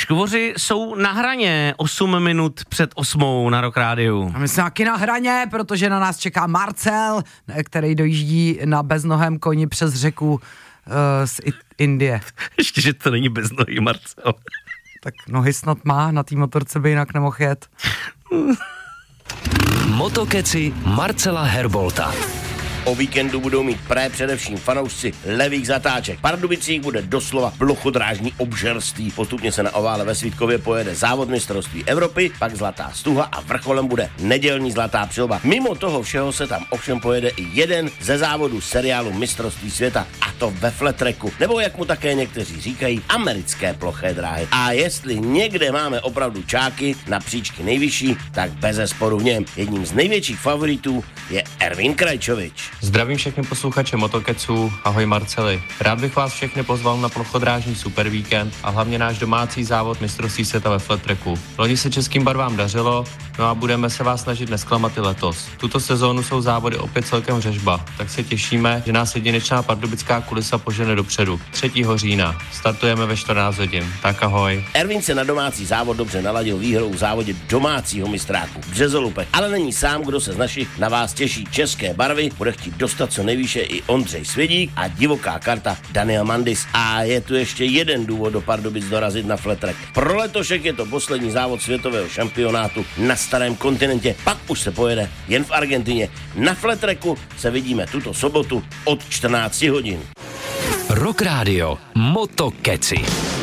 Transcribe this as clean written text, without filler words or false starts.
Škvoři jsou na hraně 8 minut před 8 na Rock Rádiu. A my jsme taky na hraně, protože na nás čeká Marcel, který dojíždí na beznohém koni přes řeku z Indie. Ještě, že to není beznohý Marcel. Tak nohy snad má, na té motorce by jinak nemohl jet. Motokeci Marcela Herbolta. O víkendu budou mít především fanoušci levých zatáček. V Pardubicích bude doslova plochodrážní obžerství. Postupně se na ovále ve Svítkově pojede závod mistrovství Evropy, pak zlatá stuha a vrcholem bude nedělní zlatá přilba. Mimo toho všeho se tam ovšem pojede i jeden ze závodů seriálu mistrovství světa, a to ve flat tracku, nebo jak mu také někteří říkají, americké ploché dráhy. A jestli někde máme opravdu čáky na příčky nejvyšší, tak bezesporu v něm. Jedním z největších favoritů je Ervín Krajčovič. Zdravím všechny posluchače Motokeců, ahoj Marceli. Rád bych vás všechny pozval na plochodrážní super víkend a hlavně náš domácí závod mistrovství světa ve flat tracku. Loni se českým barvám dařilo, no a budeme se vás snažit nesklamat i letos. Tuto sezónu jsou závody opět celkem řežba, tak se těšíme, že nás jedinečná pardubická kulisa požene dopředu. 3. října. Startujeme ve 14 hodin. Tak ahoj. Ervín se na domácí závod dobře naladil výhrou v závodě domácího mistráku Březolupek, ale není sám, kdo se z našich na vás těší. České barvy bude chtít dostat co nejvýše i Ondřej Svědík a divoká karta Daniel Mandis. A je tu ještě jeden důvod do Pardubic dorazit na flat track. Pro letošek je to poslední závod světového šampionátu na starém kontinentě, pak už se pojede jen v Argentině. Na flat tracku se vidíme tuto sobotu od 14 hodin. Rock Radio Motokeci.